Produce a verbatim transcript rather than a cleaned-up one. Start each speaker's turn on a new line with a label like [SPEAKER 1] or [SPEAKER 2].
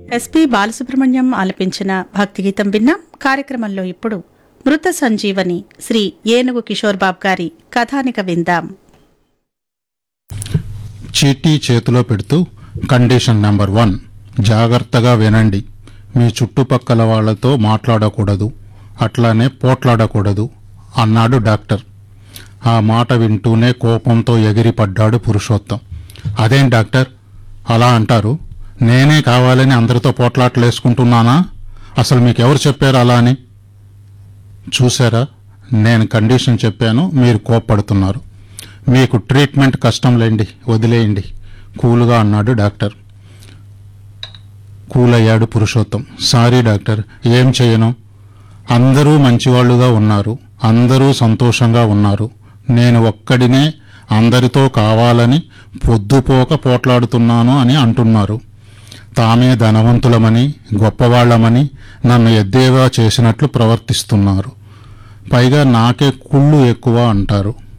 [SPEAKER 1] SP Balasubrahmanyam ఆలపించిన భక్తిగీతం విన్నాం. కార్యక్రమంలో ఇప్పుడు మృత సంజీవని శ్రీ ఏనుగు కిషోర్ బాబు గారి కథానిక విందాం.
[SPEAKER 2] చీటీ చేతిలో పెడుతూ కండిషన్ నెంబర్ వన్, జాగ్రత్తగా వినండి. మీ చుట్టుపక్కల వాళ్లతో మాట్లాడకూడదు, అట్లానే పోట్లాడకూడదు అన్నాడు డాక్టర్. ఆ మాట వింటూనే కోపంతో ఎగిరిపడ్డాడు పురుషోత్తం. అదేం డాక్టర్ అలా అంటారు? నేనే కావాలని అందరితో పోట్లాటలేసుకుంటున్నానా? అసలు మీకెవరు చెప్పారు అలా అని? చూసారా, నేను కండిషన్ చెప్పాను, మీరు కోప్పడుతున్నారు. మీకు ట్రీట్మెంట్ కష్టంలేండి, వదిలేయండి కూలుగా అన్నాడు డాక్టర్. కూలయ్యాడు పురుషోత్తం. సారీ డాక్టర్, ఏం చేయను. అందరూ మంచివాళ్లుగా ఉన్నారు, అందరూ సంతోషంగా ఉన్నారు. నేను ఒక్కడినే అందరితో కావాలని పొద్దుపోక పోట్లాడుతున్నాను అని అంటున్నారు. తామే ధనవంతులమని గొప్పవాళ్లమని నన్ను ఎద్దేవా చేసినట్లు ప్రవర్తిస్తున్నారు. పైగా నాకే కుళ్ళు ఎక్కువ అంటారు.